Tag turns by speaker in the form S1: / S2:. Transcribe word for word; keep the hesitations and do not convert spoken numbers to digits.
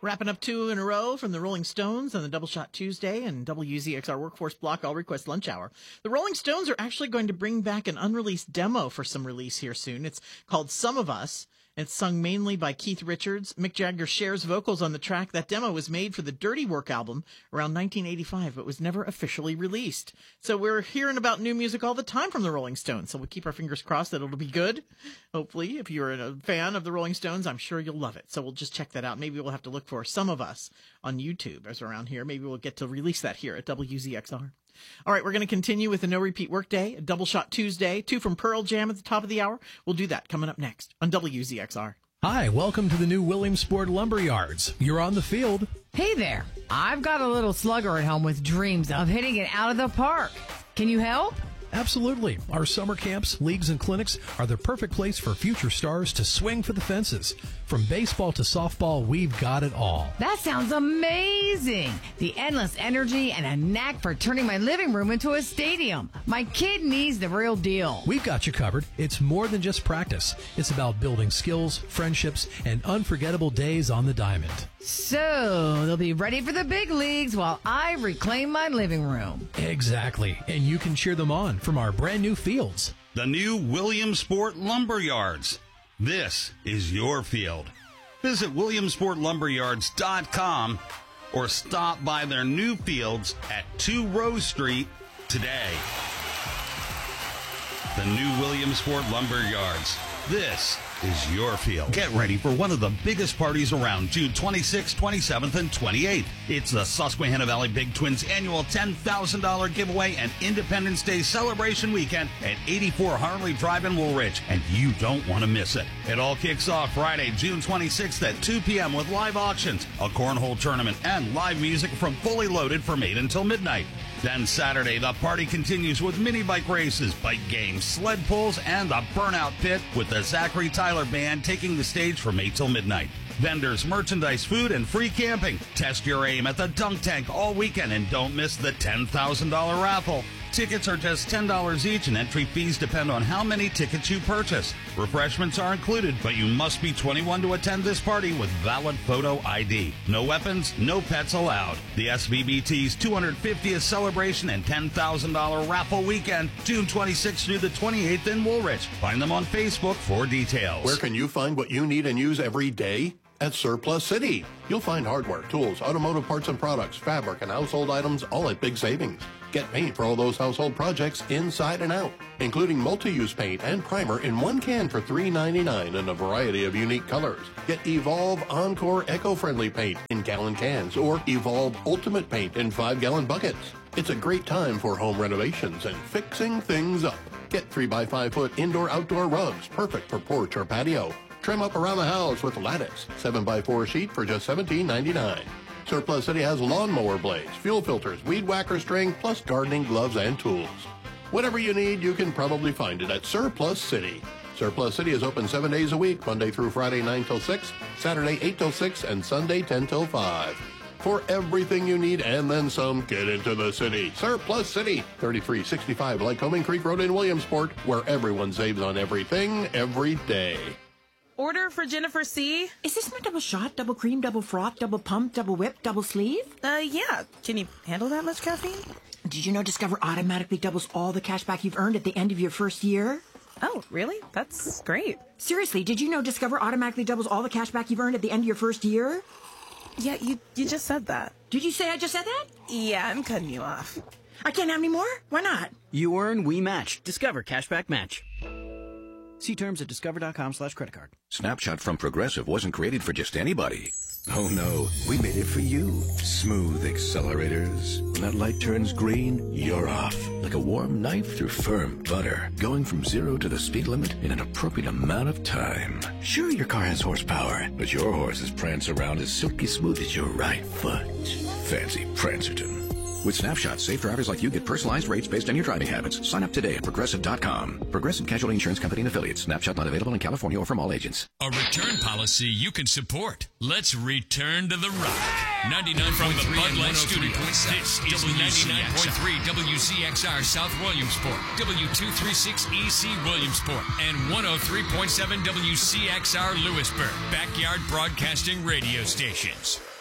S1: Wrapping up two in a row from the Rolling Stones on the Double Shot Tuesday and W Z X R Workforce Block All Request Lunch Hour. The Rolling Stones are actually going to bring back an unreleased demo for some release here soon. It's called Some of Us. It's sung mainly by Keith Richards. Mick Jagger shares vocals on the track. That demo was made for the Dirty Work album around nineteen eighty-five, but was never officially released. So we're hearing about new music all the time from the Rolling Stones, so we'll keep our fingers crossed that it'll be good. Hopefully, if you're a fan of the Rolling Stones, I'm sure you'll love it. So we'll just check that out. Maybe we'll have to look for Some of Us on YouTube as around here. Maybe we'll get to release that here at W Z X R. All right, we're going to continue with a no-repeat workday, a double shot Tuesday, two from Pearl Jam at the top of the hour. We'll do that coming up next on W Z X R.
S2: Hi, welcome to the new Williamsport Lumberyards. You're on the field.
S3: Hey there. I've got a little slugger at home with dreams of hitting it out of the park. Can you help?
S2: Absolutely. Our summer camps, leagues, and clinics are the perfect place for future stars to swing for the fences. From baseball to softball, we've got it all.
S3: That sounds amazing. The endless energy and a knack for turning my living room into a stadium. My kid needs the real deal.
S2: We've got you covered. It's more than just practice. It's about building skills, friendships, and unforgettable days on the diamond.
S3: So they'll be ready for the big leagues while I reclaim my living room.
S2: Exactly. And you can cheer them on from our brand new fields.
S4: The new Williamsport Lumberyards. This is your field. Visit williamsport lumberyards dot com or stop by their new fields at two Rose Street today. The new Williamsport Lumberyards. This is your field. Get ready for one of the biggest parties around, June twenty-sixth, twenty-seventh, and twenty-eighth. It's the Susquehanna Valley Big Twins annual ten thousand dollars giveaway and Independence Day celebration weekend at eighty-four Harley Drive in Woolridge, and you don't want to miss it. It all kicks off Friday, June twenty-sixth at two p.m. with live auctions, a cornhole tournament, and live music from Fully Loaded from eight until midnight. Then Saturday, the party continues with mini bike races, bike games, sled pulls, and the Burnout Pit with the Zachary Tyler Band taking the stage from eight till midnight. Vendors, merchandise, food, and free camping. Test your aim at the Dunk Tank all weekend and don't miss the ten thousand dollars raffle. Tickets are just ten dollars each and entry fees depend on how many tickets you purchase. Refreshments are included, but you must be twenty-one to attend this party with valid photo I D. No weapons, no pets allowed. The S V B T's two hundred fiftieth celebration and ten thousand dollars raffle weekend, June twenty-sixth through the twenty-eighth in Woolridge. Find them on Facebook for details.
S5: Where can you find what you need and use every day? At Surplus City. You'll find hardware, tools, automotive parts and products, fabric, and household items all at big savings. Get paint for all those household projects inside and out, including multi-use paint and primer in one can for three ninety-nine in a variety of unique colors. Get Evolve Encore Eco-Friendly paint in gallon cans or Evolve Ultimate paint in five-gallon buckets. It's a great time for home renovations and fixing things up. Get three by five foot indoor-outdoor rugs, perfect for porch or patio. Trim up around the house with lattice, seven by four sheet for just seventeen ninety-nine. Surplus City has lawnmower blades, fuel filters, weed whacker string, plus gardening gloves and tools. Whatever you need, you can probably find it at Surplus City. Surplus City is open seven days a week, Monday through Friday nine till six, Saturday eight till six, and Sunday ten till five. For everything you need and then some, get into the city. Surplus City, thirty-three sixty-five Lycoming Creek Road in Williamsport, where everyone saves on everything every day.
S6: Order for Jennifer C.
S7: Is this my double shot, double cream, double froth, double pump, double whip, double sleeve?
S6: Uh, yeah. Can you handle that much caffeine?
S7: Did you know Discover automatically doubles all the cash back you've earned at the end of your first year?
S6: Oh, really? That's great.
S7: Seriously, did you know Discover automatically doubles all the cash back you've earned at the end of your first year?
S6: Yeah, you, you just said that.
S7: Did you say I just said that?
S6: Yeah, I'm cutting you off.
S7: I can't have any more? Why not?
S8: You earn, we match. Discover Cashback Match. See terms at discover.com slash credit card.
S9: Snapshot from Progressive wasn't created for just anybody. Oh no, we made it for you. Smooth accelerators. When that light turns green, you're off. Like a warm knife through firm butter. Going from zero to the speed limit in an appropriate amount of time. Sure, your car has horsepower, but your horses prance around as silky smooth as your right foot. Fancy Prancerton. With Snapshot, safe drivers like you get personalized rates based on your driving habits. Sign up today at Progressive dot com. Progressive Casualty Insurance Company and Affiliates. Snapshot not available in California or from all agents.
S10: A return policy you can support. Let's return to the rock. ninety-nine point three from the Bud Light Studio. This is ninety-nine point three W Z X R South Williamsport, W two thirty-six E C Williamsport, and one oh three point seven W C X R Lewisburg. Backyard Broadcasting Radio Stations.